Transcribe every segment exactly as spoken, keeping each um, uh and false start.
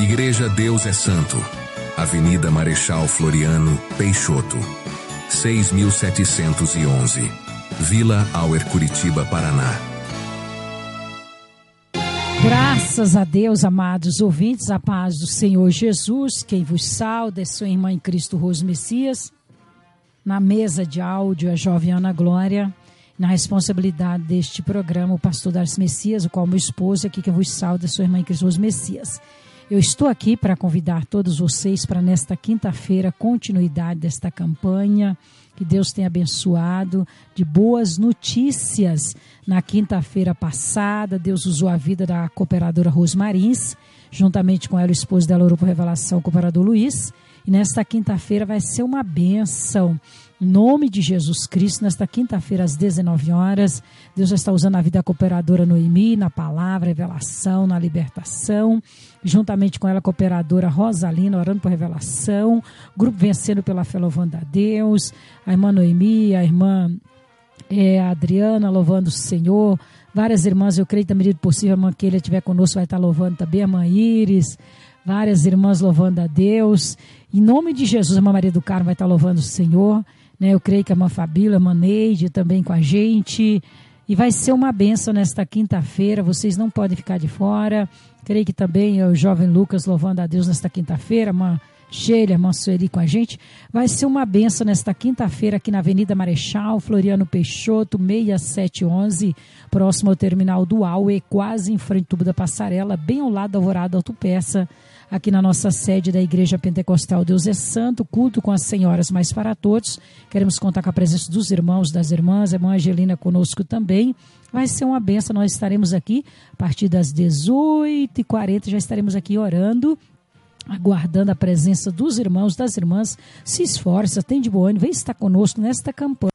Igreja Deus é Santo, Avenida Marechal Floriano Peixoto, seis mil setecentos e onze, Vila Auer, Curitiba, Paraná. Graças a Deus, amados ouvintes, a paz do Senhor Jesus, quem vos sauda é sua irmã em Cristo Rose Messias, na mesa de áudio a jovem Ana Glória, na responsabilidade deste programa o pastor Darcy Messias, o qual meu esposo aqui quem vos sauda é sua irmã em Cristo Rose Messias. Eu estou aqui para convidar todos vocês para nesta quinta-feira, continuidade desta campanha, que Deus tenha abençoado, de boas notícias. Na quinta-feira passada, Deus usou a vida da cooperadora Rosmarins, juntamente com ela o esposo dela orou por revelação, o cooperador Luiz, e nesta quinta-feira vai ser uma bênção. Em nome de Jesus Cristo, nesta quinta-feira às dezenove horas, Deus já está usando a vida da cooperadora Noemi, na palavra, revelação, na libertação, juntamente com ela a cooperadora Rosalina, orando por revelação, grupo Vencendo pela Fé, louvando a Deus, a irmã Noemi, a irmã é, a Adriana, louvando o Senhor, várias irmãs, eu creio que na medida possível, a irmã Keila estiver conosco, vai estar louvando também, a irmã Iris, várias irmãs louvando a Deus, em nome de Jesus, a irmã Maria do Carmo vai estar louvando o Senhor, né? Eu creio que a irmã Fabíola, a irmã Neide também com a gente, e vai ser uma bênção nesta quinta-feira, vocês não podem ficar de fora. Creio que também o jovem Lucas louvando a Deus nesta quinta-feira, a irmã Sheila, a irmã Sueli com a gente, vai ser uma bênção nesta quinta-feira aqui na Avenida Marechal Floriano Peixoto, seis mil setecentos e onze, próximo ao terminal do Auê, quase em frente ao tubo da Passarela, bem ao lado da Alvorada Autopeça, aqui na nossa sede da Igreja Pentecostal Deus é Santo, culto com as senhoras mais para todos. Queremos contar com a presença dos irmãos, das irmãs, a irmã Angelina conosco também. Vai ser uma benção, nós estaremos aqui a partir das dezoito e quarenta, já estaremos aqui orando, aguardando a presença dos irmãos, das irmãs. Se esforça, tem de bom ânimo, vem estar conosco nesta campanha.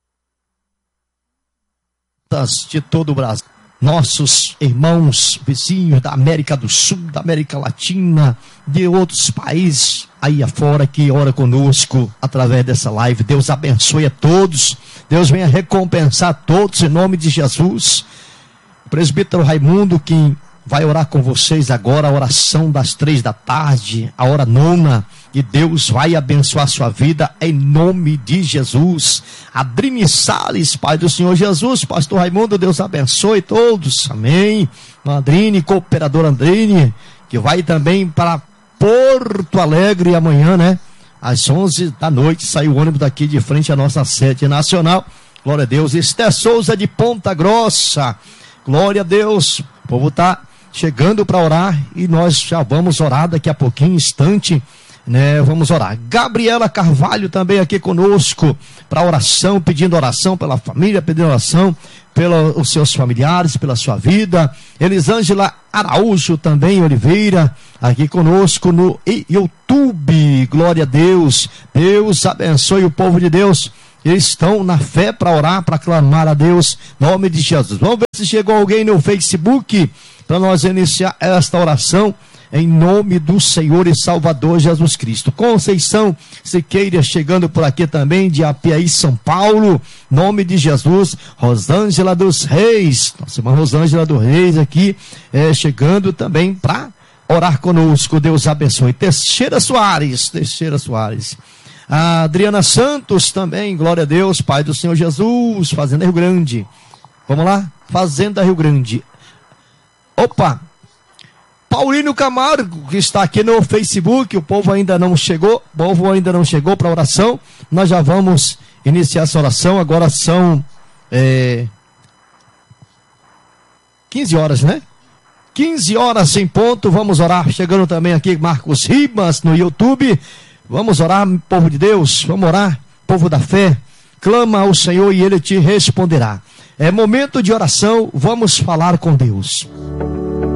De todo o Brasil. Nossos irmãos vizinhos da América do Sul, da América Latina, de outros países aí afora que ora conosco através dessa live. Deus abençoe a todos, Deus venha recompensar todos em nome de Jesus. O presbítero Raimundo, que vai orar com vocês agora, a oração das três da tarde, a hora nona, e Deus vai abençoar sua vida em nome de Jesus. Adrine Salles, Pai do Senhor Jesus, pastor Raimundo, Deus abençoe todos, amém. Adrine, cooperadora Andrine, que vai também para Porto Alegre amanhã, né? Às onze da noite, sai o ônibus daqui de frente à nossa sede nacional, glória a Deus. Esther Souza de Ponta Grossa, glória a Deus, o povo está chegando para orar e nós já vamos orar daqui a pouquinho, instante, né? Vamos orar. Gabriela Carvalho também aqui conosco para oração, pedindo oração pela família, pedindo oração pelos seus familiares, pela sua vida. Elisângela Araújo também, Oliveira, aqui conosco no YouTube, glória a Deus. Deus abençoe o povo de Deus. Eles estão na fé para orar, para clamar a Deus, em nome de Jesus. Vamos ver se chegou alguém no Facebook para nós iniciar esta oração em nome do Senhor e Salvador Jesus Cristo. Conceição Siqueira chegando por aqui também, de Apiaí, São Paulo, nome de Jesus. Rosângela dos Reis, nossa irmã Rosângela dos Reis aqui, é, chegando também para orar conosco. Deus abençoe. Teixeira Soares, Teixeira Soares. A Adriana Santos também, glória a Deus, Pai do Senhor Jesus, Fazenda Rio Grande. Vamos lá? Fazenda Rio Grande. Opa! Paulino Camargo, que está aqui no Facebook, o povo ainda não chegou, o povo ainda não chegou para a oração. Nós já vamos iniciar essa oração, agora são é, quinze horas, né? quinze horas em ponto, vamos orar. Chegando também aqui Marcos Ribas no YouTube. Vamos orar, povo de Deus, vamos orar, povo da fé. Clama ao Senhor e Ele te responderá. É momento de oração, vamos falar com Deus.